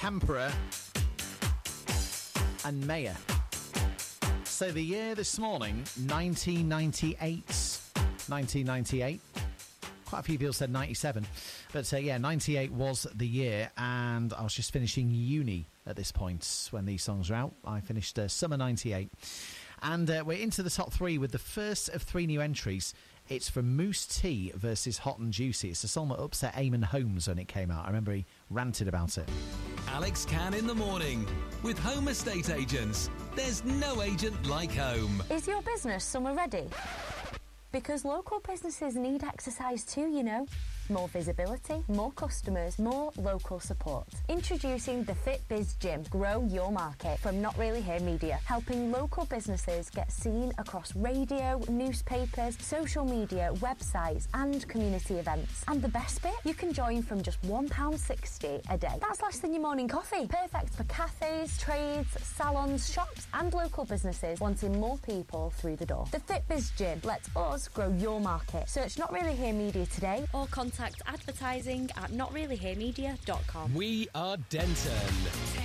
Tempera and Mayer. So the year this morning, 1998. 1998. Quite a few people said 97. But 98 was the year, and I was just finishing uni at this point when these songs were out. I finished summer 98. And we're into the top three with the first of three new entries. It's from Moose T versus Hot and Juicy. It's a song that upset Eamon Holmes when it came out. I remember he ranted about it. Alex Can in the morning with Home Estate Agents. There's no agent like home. Is your business summer ready? Because local businesses need exercise too, you know. More visibility, more customers, more local support. Introducing the FitBiz Gym. Grow your market from Not Really Here Media, helping local businesses get seen across radio, newspapers, social media, websites and community events. And the best bit? You can join from just £1.60 a day. That's less than your morning coffee. Perfect for cafes, trades, salons, shops and local businesses wanting more people through the door. The FitBiz Gym lets us grow your market. Search Not Really Here Media today or contact advertising at notreallyheremedia.com. We are Denton.